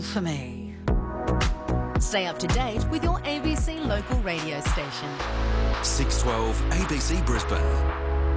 all for me. Stay up to date with your ABC local radio station. 612 ABC Brisbane.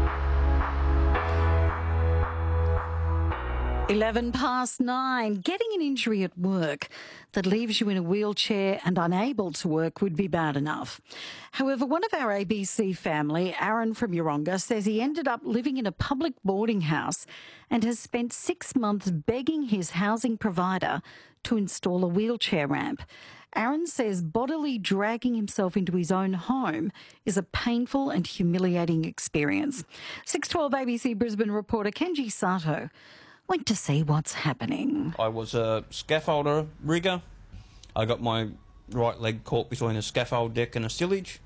9:11. Getting an injury at work that leaves you in a wheelchair and unable to work would be bad enough. However, one of our ABC family, Aaron from Yeronga, says he ended up living in a public boarding house and has spent 6 months begging his housing provider to install a wheelchair ramp. Aaron says bodily dragging himself into his own home is a painful and humiliating experience. 612 ABC Brisbane reporter Kenji Sato went to see what's happening. I was a scaffolder rigger. I got my right leg caught between a scaffold deck and a stillage.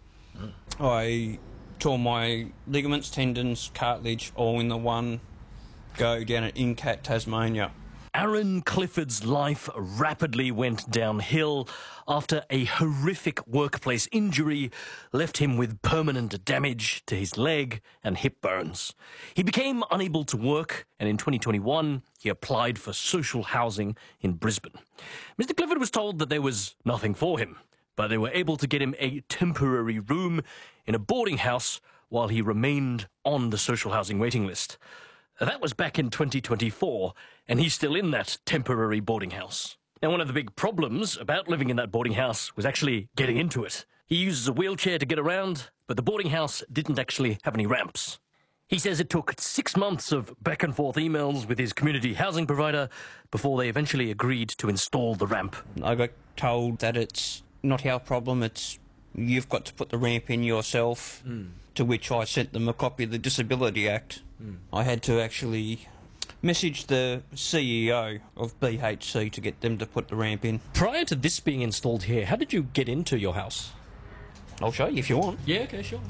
I tore my ligaments, tendons, cartilage all in the one go down at Incat, Tasmania. Aaron Clifford's life rapidly went downhill after a horrific workplace injury left him with permanent damage to his leg and hip bones. He became unable to work, and in 2021 he applied for social housing in Brisbane. Mr. Clifford was told that there was nothing for him, but they were able to get him a temporary room in a boarding house while he remained on the social housing waiting list. That was back in 2024, and he's still in that temporary boarding house. Now, one of the big problems about living in that boarding house was actually getting into it. He uses a wheelchair to get around, but the boarding house didn't actually have any ramps. He says it took 6 months of back and forth emails with his community housing provider before they eventually agreed to install the ramp. I got told that it's not our problem, it's you've got to put the ramp in yourself, to which I sent them a copy of the Disability Act. I had to actually message the CEO of BHC to get them to put the ramp in. Prior to this being installed here, how did you get into your house? I'll show you if you want. Yeah, okay, sure.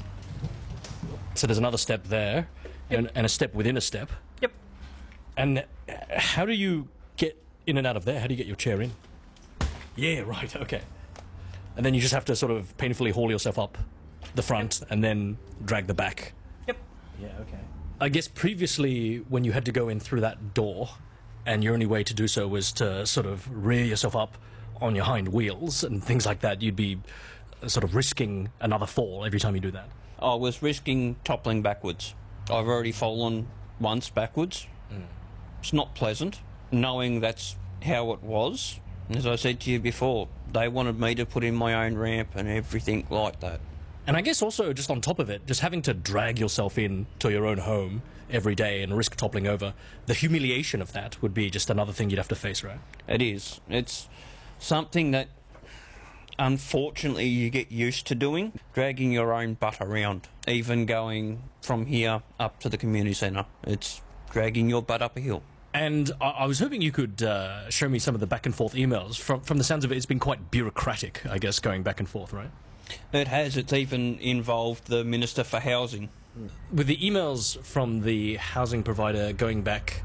So there's another step there, and a step within a step. Yep. And how do you get in and out of there? How do you get your chair in? Yeah, right, okay. And then you just have to sort of painfully haul yourself up the front and then drag the back. Yep. Yeah, okay. I guess previously when you had to go in through that door and your only way to do so was to sort of rear yourself up on your hind wheels and things like that, you'd be sort of risking another fall every time you do that. I was risking toppling backwards. I've already fallen once backwards. It's not pleasant, knowing that's how it was. As I said to you before, they wanted me to put in my own ramp and everything like that. And I guess also, just on top of it, just having to drag yourself in to your own home every day and risk toppling over, the humiliation of that would be just another thing you'd have to face, right? It is. It's something that, unfortunately, you get used to doing, dragging your own butt around. Even going from here up to the community centre, it's dragging your butt up a hill. And I was hoping you could show me some of the back and forth emails. From the sounds of it, it's been quite bureaucratic, I guess, going back and forth, right? It has. It's even involved the Minister for Housing. With the emails from the housing provider going back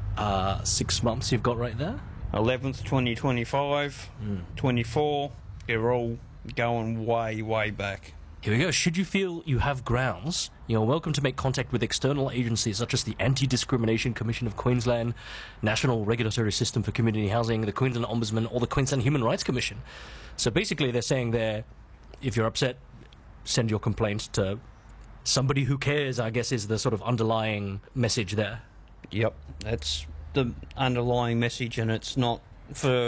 6 months you've got right there? 11th, 2025, 24, they're all going way, way back. Here we go. Should you feel you have grounds, you're welcome to make contact with external agencies such as the Anti-Discrimination Commission of Queensland, National Regulatory System for Community Housing, the Queensland Ombudsman, or the Queensland Human Rights Commission. So basically they're saying there, if you're upset, send your complaint to somebody who cares, I guess, is the sort of underlying message there. Yep, that's the underlying message, and it's not for